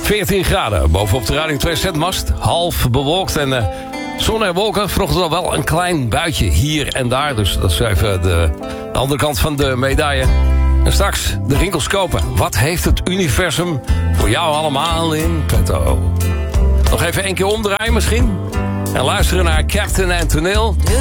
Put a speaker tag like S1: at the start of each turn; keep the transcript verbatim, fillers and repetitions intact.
S1: veertien graden. Bovenop de Radio twee zendmast. Half bewolkt en uh, zon en wolken. Vanochtend al wel een klein buitje hier en daar. Dus dat is even de, de andere kant van de medaille. En straks de rinkels kopen. Wat heeft het universum voor jou allemaal in petto? Nog even één keer omdraaien misschien. En luisteren naar Captain en Toneel.